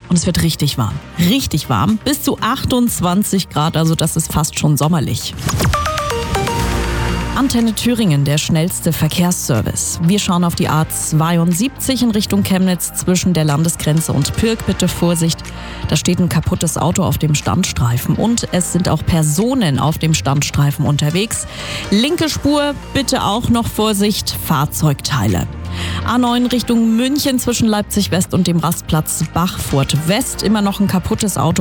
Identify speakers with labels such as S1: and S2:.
S1: Und es wird richtig warm. Richtig warm. Bis zu 28 Grad, also das ist fast schon sommerlich. Antenne Thüringen, der schnellste Verkehrsservice. Wir schauen auf die A72 in Richtung Chemnitz zwischen der Landesgrenze und Pirk. Bitte Vorsicht, da steht ein kaputtes Auto auf dem Standstreifen und es sind auch Personen auf dem Standstreifen unterwegs. Linke Spur, bitte auch noch Vorsicht, Fahrzeugteile. A9 Richtung München zwischen Leipzig West und dem Rastplatz Bachfurt West. Immer noch ein kaputtes Auto